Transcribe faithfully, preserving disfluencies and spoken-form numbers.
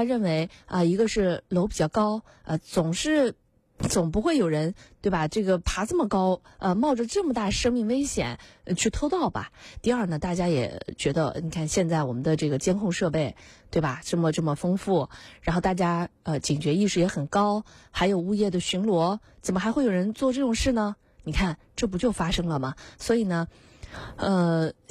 家认为啊、呃，一个是楼比较高，呃，总是。总不会有人对吧？这个爬这么高，呃，冒着这么大生命危险、呃、去偷盗吧。第二呢，大家也觉得，你看现在我们的这个监控设备，对吧？这么这么丰富，然后大家呃警觉意识也很高，还有物业的巡逻，怎么还会有人做这种事呢？你看，这不就发生了吗？所以呢，呃。